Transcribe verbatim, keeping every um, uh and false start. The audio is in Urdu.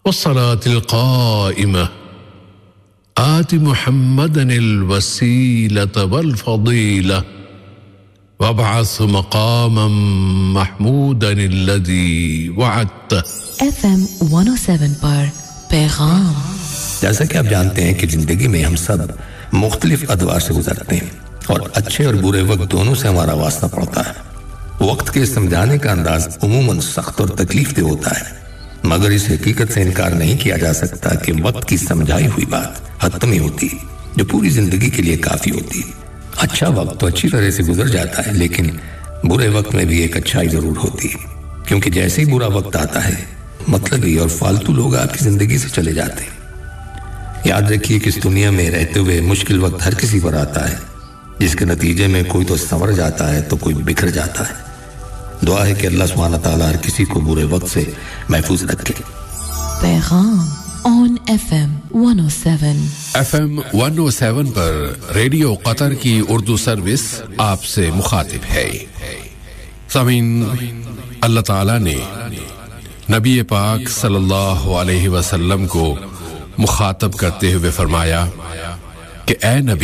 والصلاة القائمة آت محمدا الوسيلة والفضيلة وابعث مقاما محمودا الذي وعدته F M one oh seven پر پیغام. جیسا کہ آپ جانتے ہیں کہ زندگی میں ہم سب مختلف ادوار سے گزرتے ہیں اور اچھے اور برے وقت دونوں سے ہمارا واسطہ پڑتا ہے. وقت کے سمجھانے کا انداز عموماً سخت اور تکلیف دہ ہوتا ہے، مگر اس حقیقت سے انکار نہیں کیا جا سکتا کہ وقت کی سمجھائی ہوئی بات حتمی ہوتی ہے جو پوری زندگی کے لیے کافی ہوتی ہے. اچھا وقت تو اچھی طرح سے گزر جاتا ہے، لیکن برے وقت میں بھی ایک اچھائی ضرور ہوتی ہے، کیونکہ جیسے ہی برا وقت آتا ہے مطلبی اور فالتو لوگ آپ کی زندگی سے چلے جاتے ہیں. یاد رکھیے کہ اس دنیا میں رہتے ہوئے مشکل وقت ہر کسی پر آتا ہے، جس کے نتیجے میں کوئی تو سنور جاتا ہے تو کوئی بکھر جاتا ہے. دعا ہے کہ اللہ سبحانہ تعالیٰ ہر کسی کو برے وقت سے محفوظ رکھے. پیغام on F M one oh seven. F M one oh seven per radio قطر کی اردو سروس آپ سے مخاطب ہے. سامعین، اللہ تعالیٰ نے نبی پاک صلی اللہ علیہ وسلم کو مخاطب کرتے ہوئے فرمایا کہ اے نبی